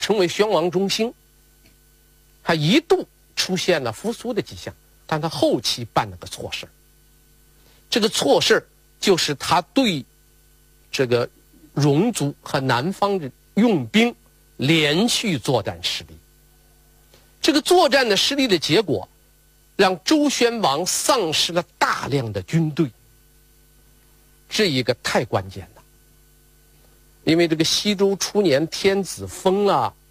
成为宣王中兴，还一度出现了复苏的迹象，但他后期办了个错事。这个错事就是他对这个戎族和南方的用兵连续作战失利。这个作战的失利的结果，让周宣王丧失了大量的军队。这一个太关键了，因为这个西周初年天子封了